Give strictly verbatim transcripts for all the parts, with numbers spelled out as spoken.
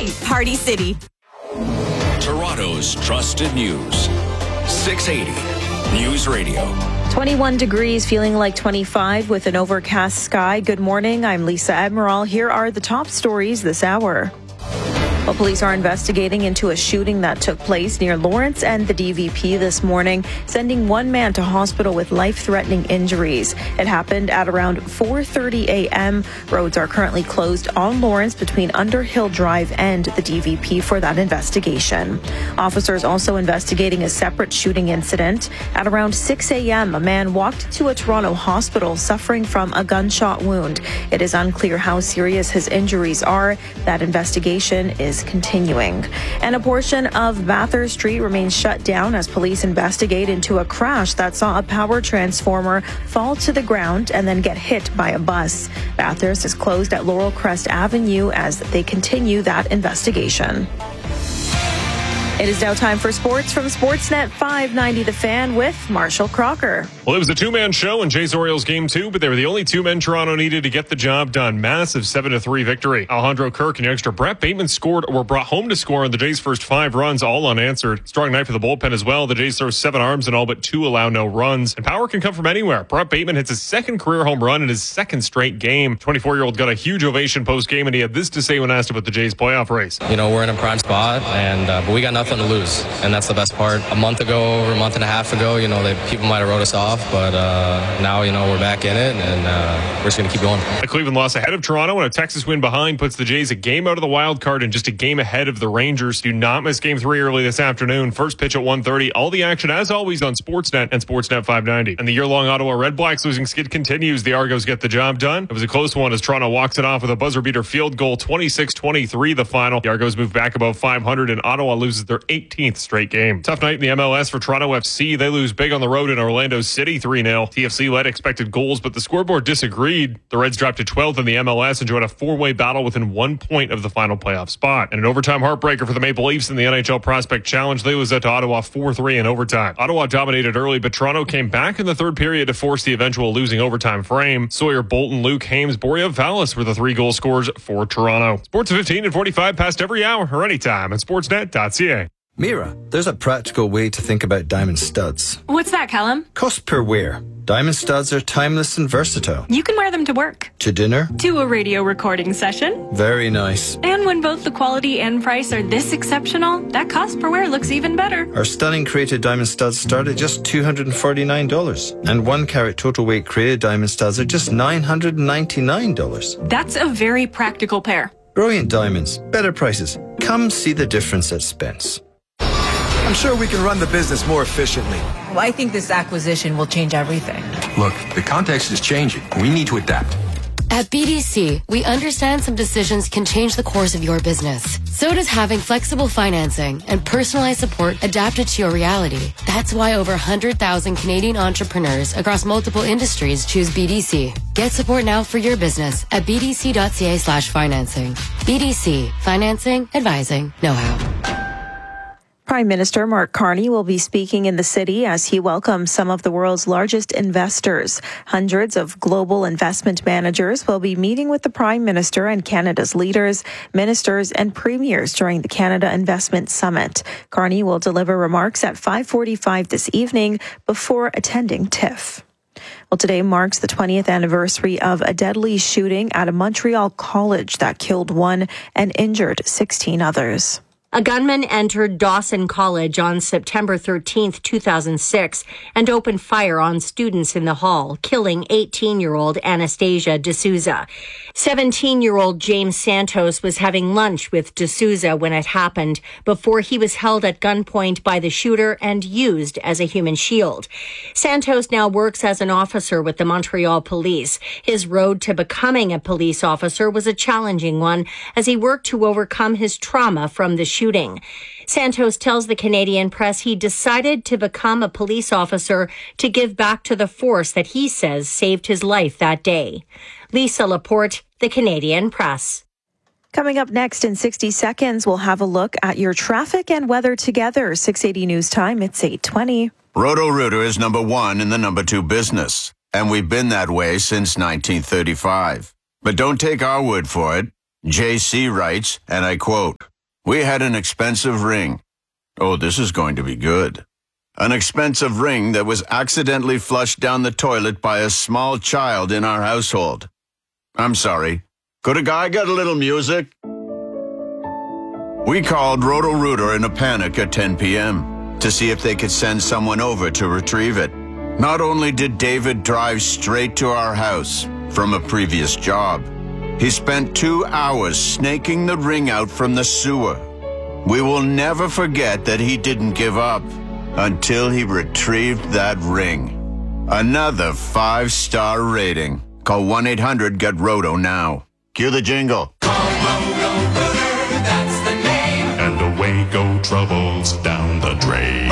right, Party City. Toronto's trusted news. six eighty News Radio. twenty-one degrees, feeling like twenty-five with an overcast sky. Good morning. I'm Lisa Admiral. Here are the top stories this hour. Well, police are investigating into a shooting that took place near Lawrence and the D V P this morning, sending one man to hospital with life-threatening injuries. It happened at around four thirty a.m. Roads are currently closed on Lawrence between Underhill Drive and the D V P for that investigation. Officers also investigating a separate shooting incident. At around six a.m., a man walked to a Toronto hospital suffering from a gunshot wound. It is unclear how serious his injuries are. That investigation is continuing. And a portion of Bathurst Street remains shut down as police investigate into a crash that saw a power transformer fall to the ground and then get hit by a bus. Bathurst is closed at Laurel Crest Avenue as they continue that investigation. It is now time for sports from Sportsnet five ninety The Fan with Marshall Crocker. Well, it was a two-man show in Jays Orioles game two, but they were the only two men Toronto needed to get the job done. Massive seven to three victory. Alejandro Kirk and youngster Brett Bateman scored or were brought home to score on the Jays' first five runs, all unanswered. Strong night for the bullpen as well. The Jays throw seven arms and all but two allow no runs. And power can come from anywhere. Brett Bateman hits his second career home run in his second straight game. twenty-four-year-old got a huge ovation post-game, and he had this to say when asked about the Jays' playoff race. You know, we're in a prime spot, and uh, but we got nothing to lose. And that's the best part. A month ago, or a month and a half ago, you know, they, people might have wrote us off, but uh, now, you know, we're back in it, and uh, we're just going to keep going. The Cleveland loss ahead of Toronto, and a Texas win behind puts the Jays a game out of the wild card and just a game ahead of the Rangers. Do not miss game three early this afternoon. First pitch at one thirty. All the action, as always, on Sportsnet and Sportsnet five ninety. And the year-long Ottawa Red Blacks losing skid continues. The Argos get the job done. It was a close one as Toronto walks it off with a buzzer-beater field goal. twenty-six twenty-three the final. The Argos move back above five hundred, and Ottawa loses their eighteenth straight game. Tough night in the M L S for Toronto F C. They lose big on the road in Orlando City three nil. T F C led expected goals, but the scoreboard disagreed. The Reds dropped to twelfth in the M L S and joined a four-way battle within one point of the final playoff spot. And an overtime heartbreaker for the Maple Leafs in the N H L Prospect Challenge. They lose that to Ottawa four three in overtime. Ottawa dominated early, but Toronto came back in the third period to force the eventual losing overtime frame. Sawyer, Bolton, Luke, Hames, Borja Vallis were the three goal scorers for Toronto. Sports fifteen and forty-five past every hour or anytime at sportsnet dot c a. Mira, there's a practical way to think about diamond studs. What's that, Callum? Cost per wear. Diamond studs are timeless and versatile. You can wear them to work. To dinner. To a radio recording session. Very nice. And when both the quality and price are this exceptional, that cost per wear looks even better. Our stunning created diamond studs start at just two hundred forty-nine dollars. And one carat total weight created diamond studs are just nine hundred ninety-nine dollars. That's a very practical pair. Brilliant diamonds. Better prices. Come see the difference at Spence. I'm sure we can run the business more efficiently. Well, I think this acquisition will change everything. Look, the context is changing. We need to adapt. At B D C, we understand some decisions can change the course of your business. So does having flexible financing and personalized support adapted to your reality. That's why over one hundred thousand Canadian entrepreneurs across multiple industries choose B D C. Get support now for your business at bdc.ca slash financing. B D C, financing, advising, know-how. Prime Minister Mark Carney will be speaking in the city as he welcomes some of the world's largest investors. Hundreds of global investment managers will be meeting with the Prime Minister and Canada's leaders, ministers, and premiers during the Canada Investment Summit. Carney will deliver remarks at five forty-five this evening before attending TIFF. Well, today marks the twentieth anniversary of a deadly shooting at a Montreal college that killed one and injured sixteen others. A gunman entered Dawson College on September thirteenth, two thousand six, and opened fire on students in the hall, killing eighteen-year-old Anastasia D'Souza. seventeen-year-old James Santos was having lunch with D'Souza when it happened, before he was held at gunpoint by the shooter and used as a human shield. Santos now works as an officer with the Montreal Police. His road to becoming a police officer was a challenging one, as he worked to overcome his trauma from the shooting. Santos tells the Canadian press he decided to become a police officer to give back to the force that he says saved his life that day. Lisa Laporte, the Canadian Press. Coming up next in sixty seconds, we'll have a look at your traffic and weather together. six eighty News Time, it's eight twenty. Roto-Rooter is number one in the number two business, and we've been that way since nineteen thirty-five. But don't take our word for it. J C writes, and I quote, We had an expensive ring. Oh, this is going to be good. An expensive ring that was accidentally flushed down the toilet by a small child in our household. I'm sorry. Could a guy get a little music? We called Roto-Rooter in a panic at ten p.m. to see if they could send someone over to retrieve it. Not only did David drive straight to our house from a previous job, he spent two hours snaking the ring out from the sewer. We will never forget that he didn't give up until he retrieved that ring. Another five-star rating. Call one eight hundred get roto now. Cue the jingle. Call Roto-Rooter, that's the name. And away go troubles down the drain.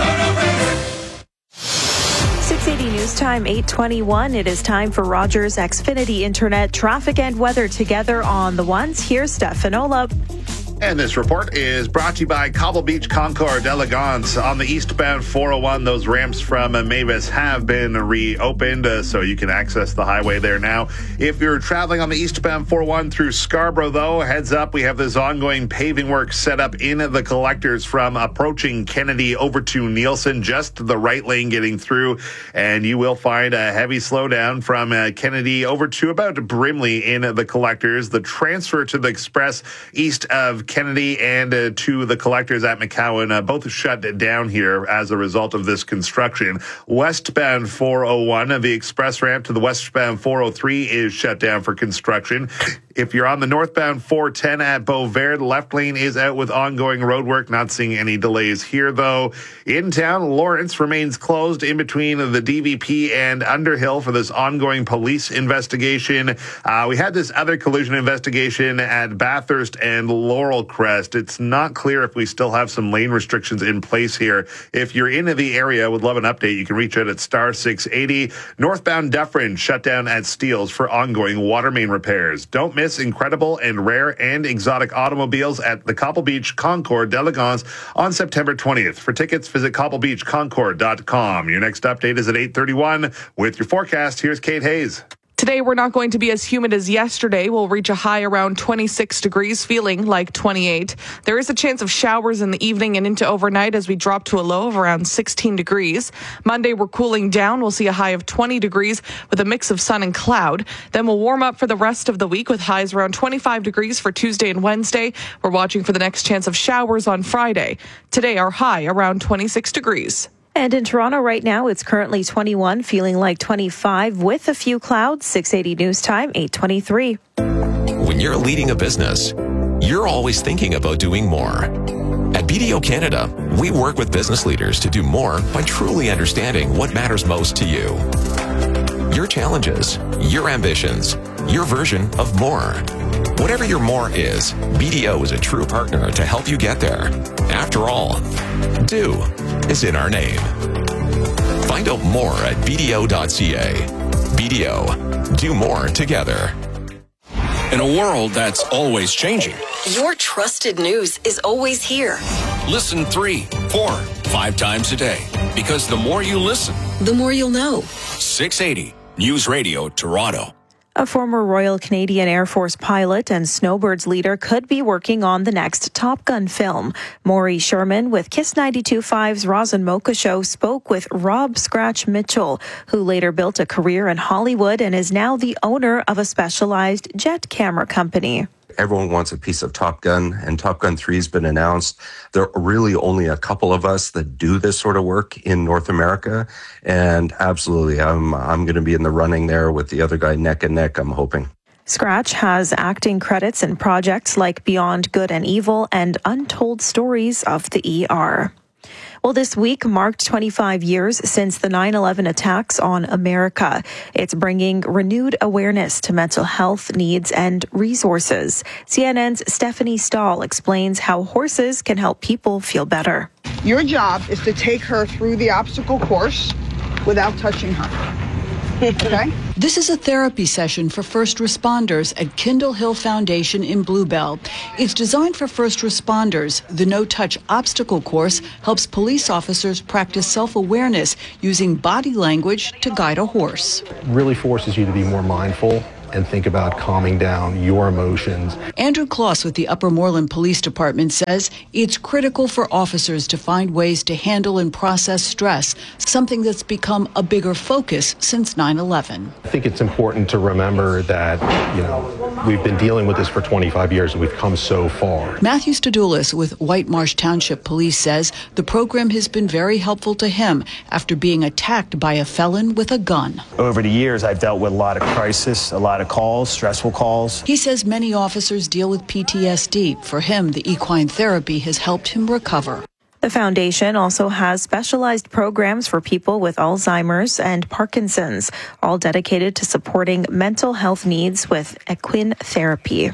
six eighty News Time, eight twenty-one. It is time for Rogers Xfinity Internet traffic and weather together on the ones. Here's Stefanola. And this report is brought to you by Cobble Beach Concours d'Elegance. On the eastbound four oh one, those ramps from uh, Mavis have been reopened, uh, so you can access the highway there now. If you're traveling on the eastbound four oh one through Scarborough, though, heads up, we have this ongoing paving work set up in the collectors from approaching Kennedy over to Nielsen, just the right lane getting through, and you will find a heavy slowdown from uh, Kennedy over to about Brimley in the collectors. The transfer to the express east of Kennedy and uh, to the collectors at McCowan, uh, both shut down here as a result of this construction. Westbound four oh one, uh, the express ramp to the westbound four oh three is shut down for construction. If you're on the northbound four ten at Beauvert, the left lane is out with ongoing road work. Not seeing any delays here, though. In town, Lawrence remains closed in between the D V P and Underhill for this ongoing police investigation. Uh, we had this other collision investigation at Bathurst and Laurel Crest. It's not clear if we still have some lane restrictions in place here. If you're in the area, would love an update. You can reach out at star six eighty. Northbound Dufferin shut down at Steeles for ongoing water main repairs. Don't miss incredible and rare and exotic automobiles at the Cobble Beach Concours d'Elegance on September twentieth. For tickets, visit cobble beach concours dot com. Your next update is at eight thirty-one. With your forecast, here's Kate Hayes. Today, we're not going to be as humid as yesterday. We'll reach a high around twenty-six degrees, feeling like twenty-eight. There is a chance of showers in the evening and into overnight as we drop to a low of around sixteen degrees. Monday, we're cooling down. We'll see a high of twenty degrees with a mix of sun and cloud. Then we'll warm up for the rest of the week with highs around twenty-five degrees for Tuesday and Wednesday. We're watching for the next chance of showers on Friday. Today, our high around twenty-six degrees. And in Toronto right now, it's currently twenty-one, feeling like twenty-five with a few clouds. six eighty News Time, eight twenty-three. When you're leading a business, you're always thinking about doing more. At B D O Canada, we work with business leaders to do more by truly understanding what matters most to you. Your challenges, your ambitions, your version of more. Whatever your more is, B D O is a true partner to help you get there. After all, do is in our name. Find out more at b d o dot c a. B D O, do more together. In a world that's always changing, your trusted news is always here. Listen three, four, five times a day. Because the more you listen, the more you'll know. six eighty News Radio Toronto. A former Royal Canadian Air Force pilot and Snowbirds leader could be working on the next Top Gun film. Maury Sherman with Kiss ninety-two point five's Rosin Mocha Show spoke with Rob Scratch Mitchell, who later built a career in Hollywood and is now the owner of a specialized jet camera company. Everyone wants a piece of Top Gun, and Top Gun three has been announced. There are really only a couple of us that do this sort of work in North America, and absolutely, I'm I'm going to be in the running there with the other guy neck and neck, I'm hoping. Scratch has acting credits in projects like Beyond Good and Evil and Untold Stories of the E R. Well, this week marked twenty-five years since the nine eleven attacks on America. It's bringing renewed awareness to mental health needs and resources. C N N's Stephanie Stahl explains how horses can help people feel better. Your job is to take her through the obstacle course without touching her. Okay? This is a therapy session for first responders at Kindle Hill Foundation in Bluebell. It's designed for first responders. The no-touch obstacle course helps police officers practice self-awareness using body language to guide a horse. Really forces you to be more mindful and think about calming down your emotions. Andrew Kloss with the Upper Moreland Police Department says it's critical for officers to find ways to handle and process stress, something that's become a bigger focus since nine eleven. I think it's important to remember that, you know, we've been dealing with this for twenty-five years and we've come so far. Matthew Stadoulis with White Marsh Township Police says the program has been very helpful to him after being attacked by a felon with a gun. Over the years, I've dealt with a lot of crisis, a lot of calls, stressful calls. He says many officers deal with P T S D. For him, the equine therapy has helped him recover. The foundation also has specialized programs for people with Alzheimer's and Parkinson's, all dedicated to supporting mental health needs with equine therapy.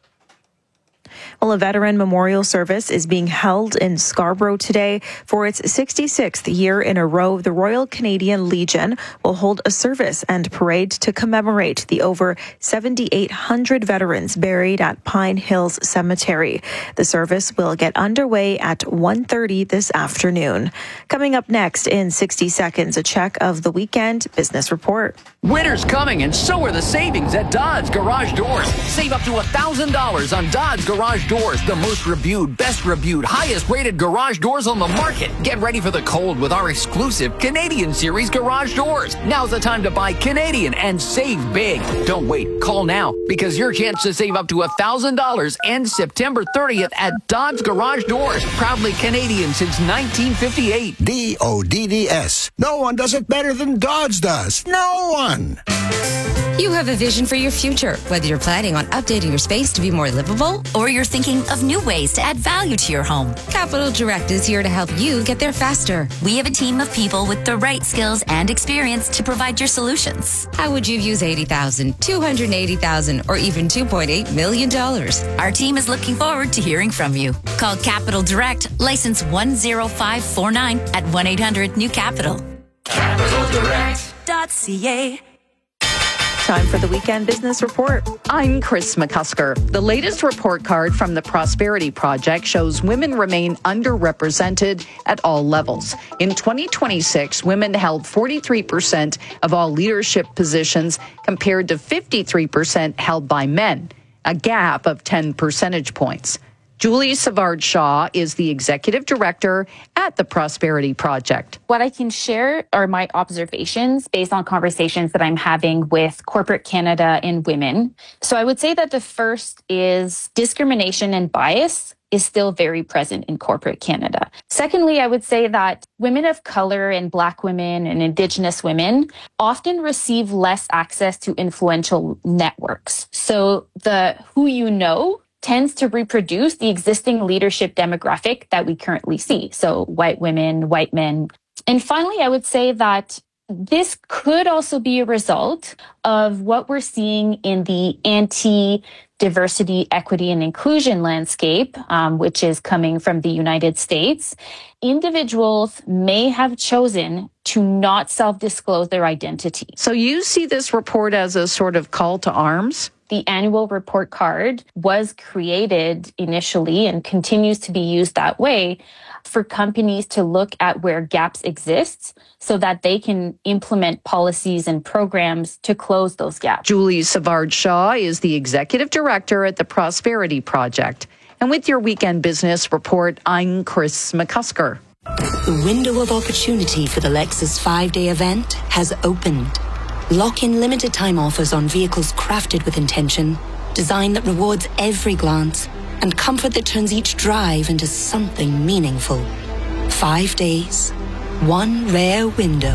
Well, a veteran memorial service is being held in Scarborough today. For its sixty-sixth year in a row, the Royal Canadian Legion will hold a service and parade to commemorate the over seventy-eight hundred veterans buried at Pine Hills Cemetery. The service will get underway at one thirty this afternoon. Coming up next in sixty seconds, a check of the weekend business report. Winter's coming, and so are the savings at Dodds Garage Doors. Save up to one thousand dollars on Dodds Garage Doors, the most reviewed, best reviewed, highest rated garage doors on the market. Get ready for the cold with our exclusive Canadian Series garage doors. Now's the time to buy Canadian and save big. Don't wait. Call now, because your chance to save up to one thousand dollars ends September thirtieth at Dodds Garage Doors. Proudly Canadian since nineteen fifty-eight. D O D D S. No one does it better than Dodds does. No one. You have a vision for your future, whether you're planning on updating your space to be more livable or you're thinking of new ways to add value to your home. Capital Direct is here to help you get there faster. We have a team of people with the right skills and experience to provide your solutions. How would you use eighty thousand dollars, two hundred eighty thousand dollars, or even two point eight million dollars? Our team is looking forward to hearing from you. Call Capital Direct, license one zero five four nine at one eight hundred new capital. capital direct dot c a. Time for the weekend business report. I'm Chris McCusker. The latest report card from the Prosperity Project shows women remain underrepresented at all levels. In twenty twenty-six, women held forty-three percent of all leadership positions compared to fifty-three percent held by men, a gap of ten percentage points. Julie Savard-Shaw is the executive director at the Prosperity Project. What I can share are my observations based on conversations that I'm having with corporate Canada and women. So I would say that the first is discrimination and bias is still very present in corporate Canada. Secondly, I would say that women of color and Black women and Indigenous women often receive less access to influential networks. So the who you know tends to reproduce the existing leadership demographic that we currently see. So white women, white men. And finally, I would say that this could also be a result of what we're seeing in the anti-diversity, equity, and inclusion landscape, um, which is coming from the United States. Individuals may have chosen to not self-disclose their identity. So you see this report as a sort of call to arms? The annual report card was created initially and continues to be used that way for companies to look at where gaps exist so that they can implement policies and programs to close those gaps. Julie Savard-Shaw is the executive director at the Prosperity Project. And with your weekend business report, I'm Chris McCusker. The window of opportunity for the Lexus five-day event has opened. Lock in limited time offers on vehicles crafted with intention, design that rewards every glance, and comfort that turns each drive into something meaningful. Five days, one rare window.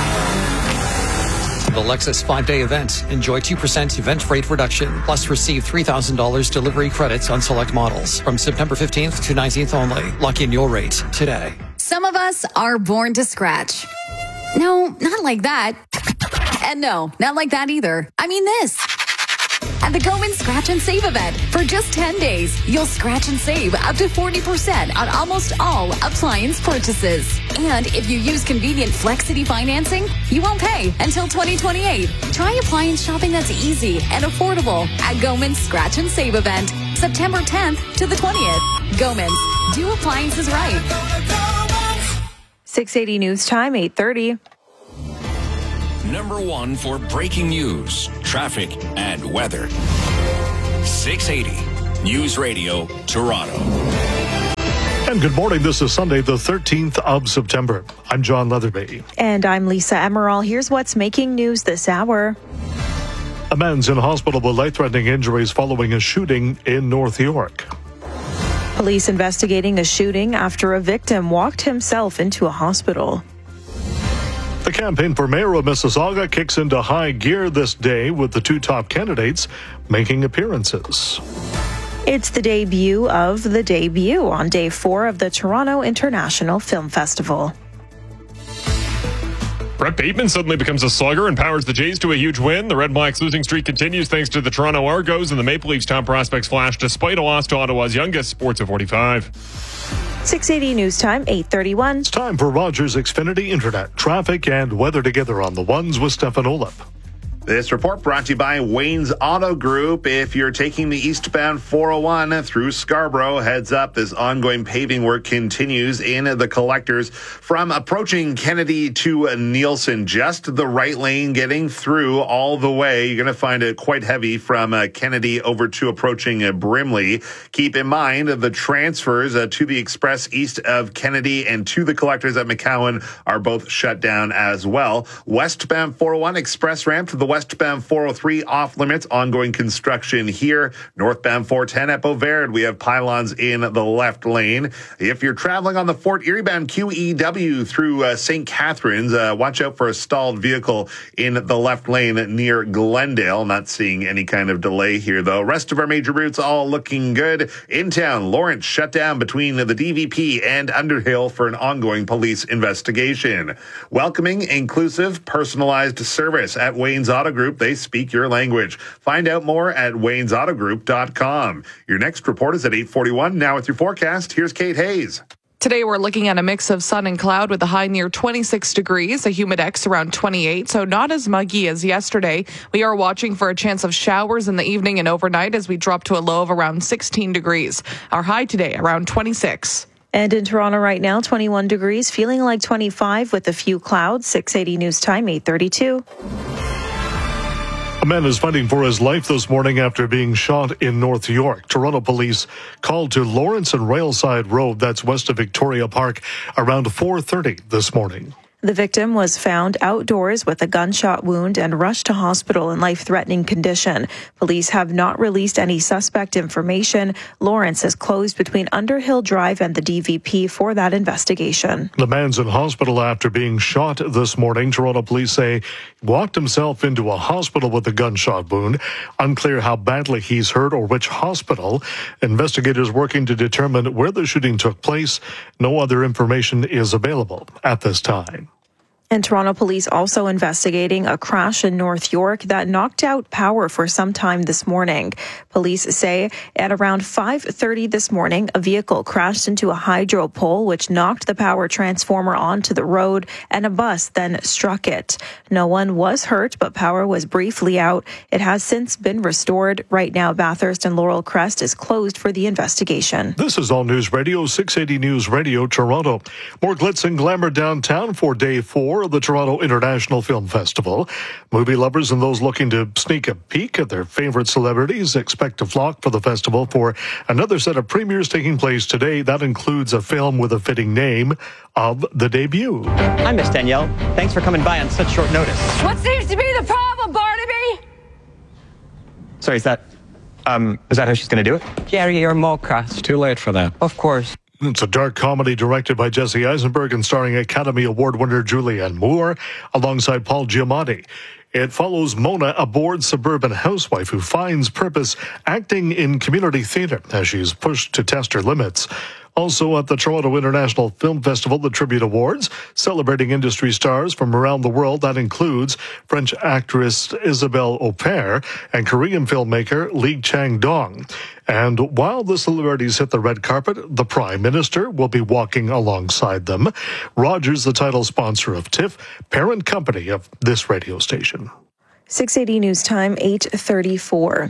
The Lexus five-day event. Enjoy two percent event rate reduction, plus receive three thousand dollars delivery credits on select models. From September fifteenth to nineteenth only. Lock in your rate today. Some of us are born to scratch. No, not like that. And no, not like that either. I mean this. At the Goman Scratch and Save event, for just ten days, you'll scratch and save up to forty percent on almost all appliance purchases. And if you use convenient Flexity financing, you won't pay until twenty twenty-eight. Try appliance shopping that's easy and affordable at Goman's Scratch and Save event, September tenth to the twentieth. Goman's, do appliances right. six eighty News Time, eight thirty. number one for breaking news, traffic, and weather. six eighty News Radio, Toronto. And good morning. This is Sunday, the thirteenth of September. I'm John Leatherby. And I'm Lisa Emerald. Here's what's making news this hour. A man's in hospital with life-threatening injuries following a shooting in North York. Police investigating a shooting after a victim walked himself into a hospital. The campaign for mayor of Mississauga kicks into high gear this day with the two top candidates making appearances. It's the debut of the debut on day four of the Toronto International Film Festival. Brett Bateman suddenly becomes a slugger and powers the Jays to a huge win. The Red Blacks losing streak continues thanks to the Toronto Argos, and the Maple Leafs top prospects flash despite a loss to Ottawa's youngest. Sports at forty-five. six eighty News Time, eight thirty-one. It's time for Rogers Xfinity Internet, traffic, and weather together on the ones with Stefan Olip. This report brought to you by Wayne's Auto Group. If you're taking the eastbound four oh one through Scarborough, heads up, this ongoing paving work continues in the collectors from approaching Kennedy to Nielsen. Just the right lane getting through all the way. You're going to find it quite heavy from uh, Kennedy over to approaching uh, Brimley. Keep in mind the transfers uh, to the express east of Kennedy and to the collectors at McCowan are both shut down as well. Westbound four oh one express ramp to the westbound four oh three off limits, ongoing construction here. Northbound four ten at Beauverde, we have pylons in the left lane. If you're traveling on the Fort Erie bound Q E W through uh, Saint Catharines, uh, watch out for a stalled vehicle in the left lane near Glendale. Not seeing any kind of delay here, though. Rest of our major routes all looking good. In town, Lawrence shut down between the D V P and Underhill for an ongoing police investigation. Welcoming, inclusive, personalized service at Wayne's Auto Group. They speak your language. Find out more at waynes auto group dot com. Your next report is at eight forty-one. Now with your forecast, here's Kate Hayes. Today, we're looking at a mix of sun and cloud with a high near twenty-six degrees, a humidex around twenty-eight, so not as muggy as yesterday. We are watching for a chance of showers in the evening and overnight as we drop to a low of around sixteen degrees. Our high today around twenty-six. And in Toronto right now, twenty-one degrees, feeling like twenty-five with a few clouds. six eighty News Time, eight thirty-two. A man is fighting for his life this morning after being shot in North York. Toronto police called to Lawrence and Railside Road, that's west of Victoria Park, around four thirty this morning. The victim was found outdoors with a gunshot wound and rushed to hospital in life-threatening condition. Police have not released any suspect information. Lawrence is closed between Underhill Drive and the D V P for that investigation. The man's in hospital after being shot this morning. Toronto police say he walked himself into a hospital with a gunshot wound. Unclear how badly he's hurt or which hospital. Investigators working to determine where the shooting took place. No other information is available at this time. And Toronto police also investigating a crash in North York that knocked out power for some time this morning. Police say at around five thirty this morning, a vehicle crashed into a hydro pole, which knocked the power transformer onto the road, and a bus then struck it. No one was hurt, but power was briefly out. It has since been restored. Right now, Bathurst and Laurel Crest is closed for the investigation. This is All News Radio, six eighty News Radio, Toronto. More glitz and glamour downtown for day four of the Toronto International Film Festival. Movie lovers and those looking to sneak a peek at their favorite celebrities expect to flock for the festival for another set of premieres taking place today. That includes a film with a fitting name of The Debut. Hi, Miss Danielle. Thanks for coming by on such short notice. What seems to be the problem, Barnaby? Sorry, is that, um, is that how she's going to do it? Jerry, you're more crass. It's too late for that. Of course. It's a dark comedy directed by Jesse Eisenberg and starring Academy Award winner Julianne Moore alongside Paul Giamatti. It follows Mona, a bored suburban housewife who finds purpose acting in community theater as she's pushed to test her limits. Also at the Toronto International Film Festival, the Tribute Awards, celebrating industry stars from around the world. That includes French actress Isabelle Huppert and Korean filmmaker Lee Chang-dong. And while the celebrities hit the red carpet, the Prime Minister will be walking alongside them. Rogers, the title sponsor of TIFF, parent company of this radio station. six eighty News Time, eight thirty-four.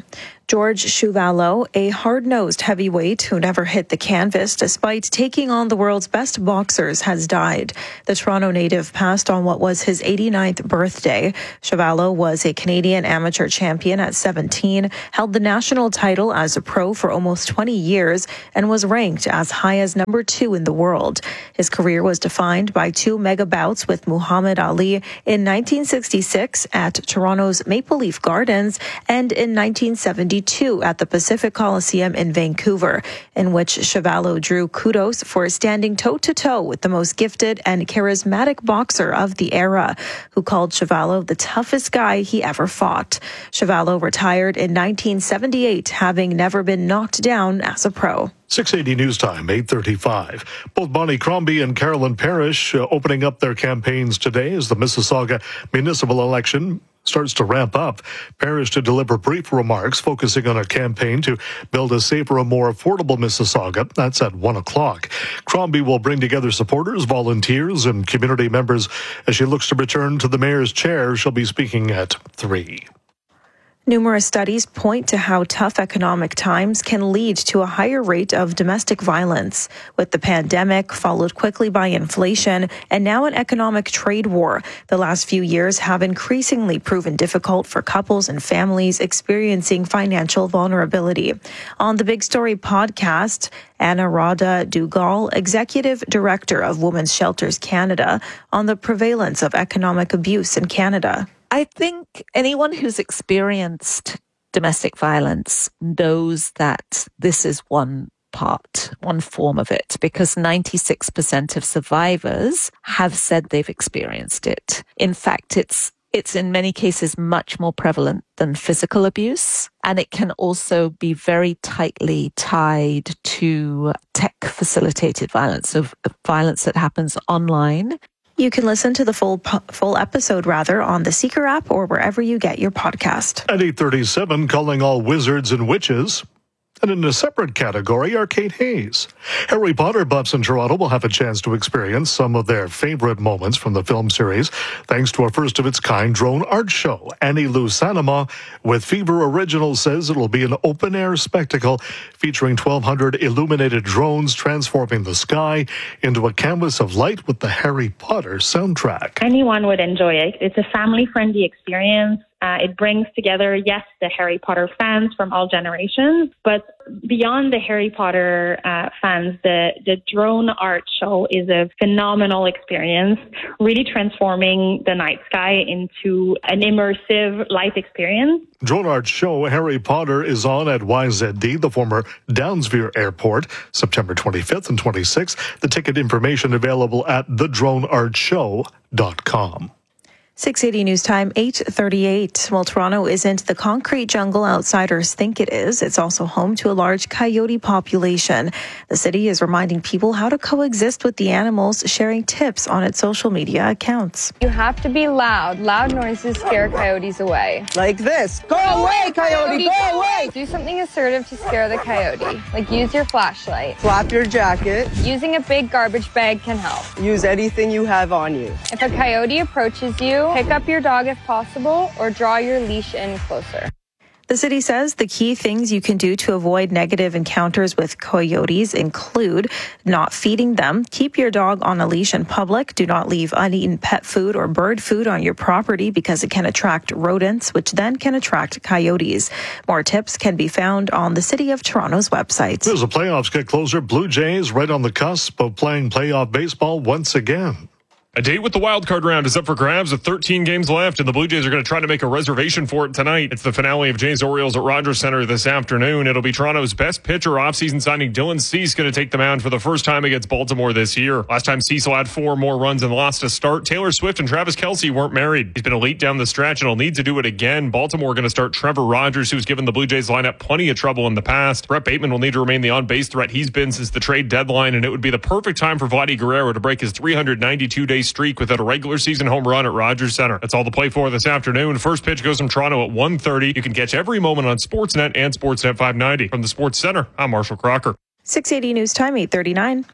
George Chuvalo, a hard-nosed heavyweight who never hit the canvas despite taking on the world's best boxers, has died. The Toronto native passed on what was his eighty-ninth birthday. Chuvalo was a Canadian amateur champion at seventeen, held the national title as a pro for almost twenty years, and was ranked as high as number two in the world. His career was defined by two mega bouts with Muhammad Ali in nineteen sixty-six at Toronto's Maple Leaf Gardens and in nineteen seventy-two at the Pacific Coliseum in Vancouver, in which Chuvalo drew kudos for standing toe-to-toe with the most gifted and charismatic boxer of the era, who called Chuvalo the toughest guy he ever fought. Chuvalo retired in nineteen seventy-eight, having never been knocked down as a pro. six eighty News Time, eight thirty-five. Both Bonnie Crombie and Carolyn Parrish uh, opening up their campaigns today as the Mississauga municipal election starts to ramp up. Parrish to deliver brief remarks focusing on a campaign to build a safer and more affordable Mississauga. That's at one o'clock. Crombie will bring together supporters, volunteers, and community members as she looks to return to the mayor's chair. She'll be speaking at three. Numerous studies point to how tough economic times can lead to a higher rate of domestic violence. With the pandemic, followed quickly by inflation, and now an economic trade war, the last few years have increasingly proven difficult for couples and families experiencing financial vulnerability. On the Big Story podcast, Anna Rada Dugal, Executive Director of Women's Shelters Canada, on the prevalence of economic abuse in Canada. I think anyone who's experienced domestic violence knows that this is one part, one form of it, because ninety-six percent of survivors have said they've experienced it. In fact, it's it's in many cases much more prevalent than physical abuse, and it can also be very tightly tied to tech-facilitated violence, so violence that happens online. You can listen to the full full episode, rather, on the Seeker app or wherever you get your podcast. At eight thirty-seven, calling all wizards and witches. And in a separate category, Arcade Hayes. Harry Potter buffs in Toronto will have a chance to experience some of their favorite moments from the film series thanks to a first-of-its-kind drone art show. Annie Lou Sanama with Fever Originals says it'll be an open-air spectacle featuring twelve hundred illuminated drones transforming the sky into a canvas of light with the Harry Potter soundtrack. Anyone would enjoy it. It's a family-friendly experience. Uh, it brings together, yes, the Harry Potter fans from all generations, but beyond the Harry Potter uh, fans, the, the drone art show is a phenomenal experience, really transforming the night sky into an immersive life experience. Drone art show Harry Potter is on at Y Z D, the former Downsview Airport, September twenty-fifth and twenty-sixth. The ticket information available at the drone art show dot com. six eighty News Time, eight thirty-eight. Well, Toronto isn't the concrete jungle outsiders think it is. It's also home to a large coyote population. The city is reminding people how to coexist with the animals, sharing tips on its social media accounts. You have to be loud. Loud noises scare coyotes away. Like this. Go away, coyote, go away! Do something assertive to scare the coyote. Like use your flashlight. Flap your jacket. Using a big garbage bag can help. Use anything you have on you. If a coyote approaches you, pick up your dog if possible, or draw your leash in closer. The city says the key things you can do to avoid negative encounters with coyotes include not feeding them, keep your dog on a leash in public, do not leave uneaten pet food or bird food on your property because it can attract rodents, which then can attract coyotes. More tips can be found on the City of Toronto's website. As the playoffs get closer, Blue Jays right on the cusp of playing playoff baseball once again. A date with the wildcard round is up for grabs with thirteen games left, and the Blue Jays are going to try to make a reservation for it tonight. It's the finale of Jays-Orioles at Rogers Centre this afternoon. It'll be Toronto's best pitcher offseason signing Dylan Cease going to take the mound for the first time against Baltimore this year. Last time Cecil had four more runs and lost a start. Taylor Swift and Travis Kelce weren't married. He's been elite down the stretch and will need to do it again. Baltimore going to start Trevor Rogers, who's given the Blue Jays lineup plenty of trouble in the past. Brett Bateman will need to remain the on-base threat he's been since the trade deadline, and it would be the perfect time for Vladdy Guerrero to break his three hundred ninety-two day streak without a regular season home run at Rogers Centre. That's all to play for this afternoon. First pitch goes from Toronto at one thirty. You can catch every moment on Sportsnet and Sportsnet five ninety. From the Sports Centre, I'm Marshall Crocker. six eighty News Time, eight thirty-nine.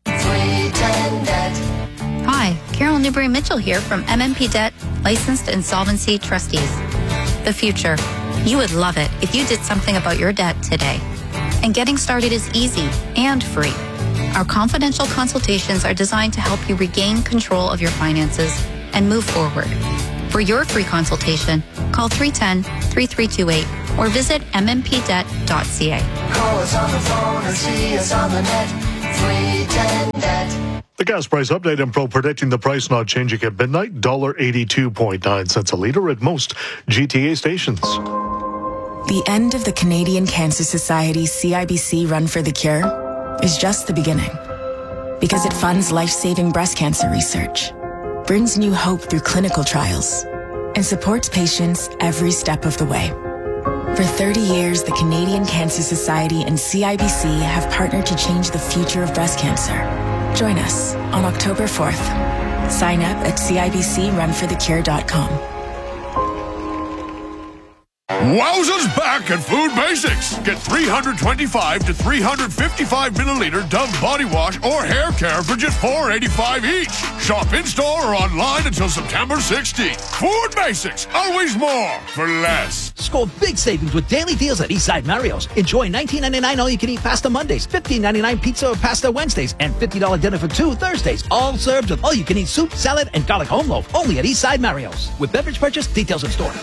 Hi, Carol Newberry Mitchell here from M M P Debt, licensed insolvency trustees. The future. You would love it if you did something about your debt today. And getting started is easy and free. Our confidential consultations are designed to help you regain control of your finances and move forward. For your free consultation, call three one zero, three three two eight or visit m m p debt dot c a. Call us on the phone or see us on the net. three ten debt. The gas price update info predicting the price not changing at midnight. one dollar eighty-two point nine cents a litre at most G T A stations. The end of the Canadian Cancer Society C I B C Run for the Cure is just the beginning. Because it funds life-saving breast cancer research, brings new hope through clinical trials, and supports patients every step of the way. For thirty years, the Canadian Cancer Society and C I B C have partnered to change the future of breast cancer. Join us on October fourth. Sign up at C I B C run for the cure dot com. Wowzers back at Food Basics. Get three twenty-five to three fifty-five milliliter Dove body wash or hair care for just four eighty-five each. Shop in-store or online until September sixteenth. Food Basics, always more for less. Score big savings with daily deals at Eastside Mario's. Enjoy nineteen ninety-nine all-you-can-eat pasta Mondays, fifteen ninety-nine pizza or pasta Wednesdays, and fifty dollars dinner for two Thursdays. All served with all-you-can-eat soup, salad, and garlic home loaf. Only at Eastside Mario's. With beverage purchase, details in store.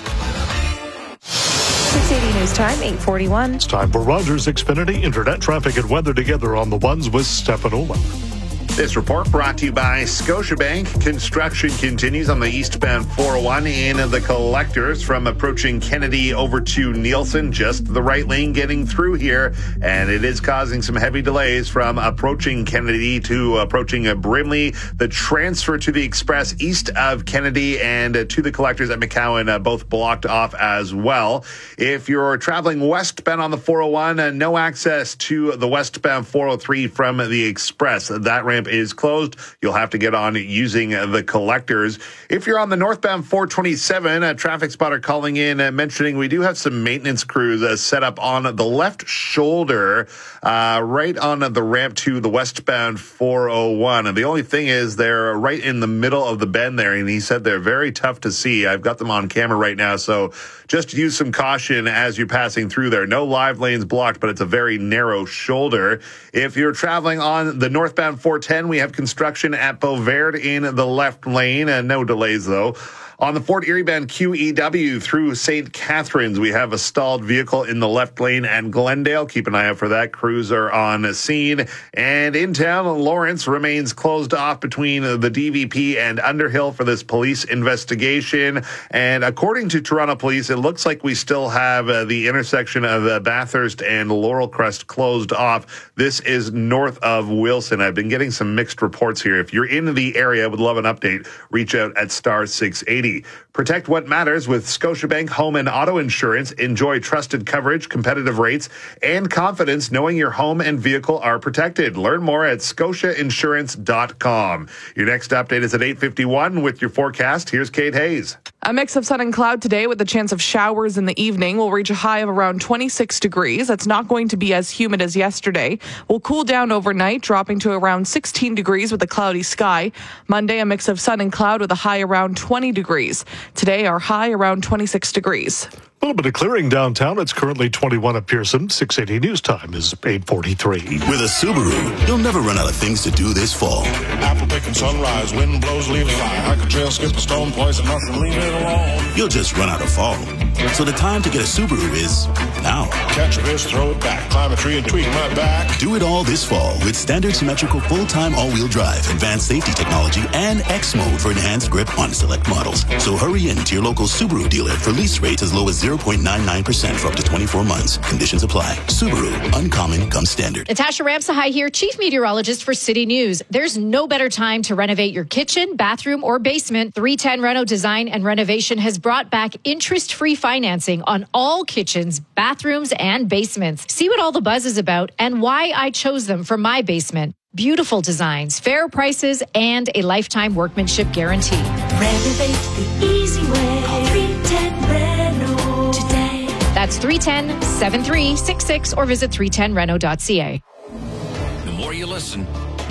six eighty News Time, eight forty-one. It's time for Rogers Xfinity Internet Traffic and Weather together on the ones with Stefanola. This report brought to you by Scotiabank. Construction continues on the eastbound four oh one in the collectors from approaching Kennedy over to Nielsen. Just the right lane getting through here, and it is causing some heavy delays from approaching Kennedy to approaching Brimley. The transfer to the express east of Kennedy and to the collectors at McCowan uh, both blocked off as well. If you're traveling westbound on the four oh one, uh, no access to the westbound four oh three from the express. That ramp is closed. You'll have to get on using the collectors. If you're on the northbound four twenty-seven, a traffic spotter calling in uh, mentioning we do have some maintenance crews uh, set up on the left shoulder, uh, right on the ramp to the westbound four oh one. And the only thing is they're right in the middle of the bend there, and he said they're very tough to see. I've got them on camera right now, so just use some caution as you're passing through there. No live lanes blocked, but it's a very narrow shoulder. If you're traveling on the northbound four ten, we have construction at Beauverde in the left lane, and no delays though. On the Fort Erie Bend Q E W through Saint Catharines, we have a stalled vehicle in the left lane and Glendale. Keep an eye out for that. Crews are on scene. And in town, Lawrence remains closed off between the D V P and Underhill for this police investigation. And according to Toronto Police, it looks like we still have uh, the intersection of uh, Bathurst and Laurel Crest closed off. This is north of Wilson. I've been getting some mixed reports here. If you're in the area, I would love an update. Reach out at star six eighty. Protect what matters with Scotiabank Home and Auto Insurance. Enjoy trusted coverage, competitive rates, and confidence knowing your home and vehicle are protected. Learn more at scotia insurance dot com. Your next update is at eight fifty-one with your forecast. Here's Kate Hayes. A mix of sun and cloud today with a chance of showers in the evening. We'll reach a high of around twenty-six degrees. That's not going to be as humid as yesterday. We'll cool down overnight, dropping to around sixteen degrees with a cloudy sky. Monday, a mix of sun and cloud with a high around twenty degrees. Today, our high around twenty-six degrees. A little bit of clearing downtown. It's currently twenty-one at Pearson. six eighty News Time is eight forty-three. With a Subaru, you'll never run out of things to do this fall. Apple picking sunrise, wind blows, leaves fly. Hike a trail, skip a stone, poison mushroom, leave it alone. You'll just run out of fall. So the time to get a Subaru is now. Catch a fish, throw it back, climb a tree and tweak my back. Do it all this fall with standard symmetrical full-time all-wheel drive, advanced safety technology, and X mode for enhanced grip on select models. So hurry in to your local Subaru dealer for lease rates as low as zero point nine nine percent for up to twenty-four months. Conditions apply. Subaru, uncommon comes standard. Natasha Ramsahai here, Chief Meteorologist for City News. There's no better time to renovate your kitchen, bathroom, or basement. three ten Reno Design and Renovation has brought back interest-free financing on all kitchens, bathrooms, and basements. See what all the buzz is about and why I chose them for my basement. Beautiful designs, fair prices, and a lifetime workmanship guarantee. Renovate the easy way. Call three ten Reno today. That's three one zero, seven three six six or visit three ten reno dot c a. The more you listen, the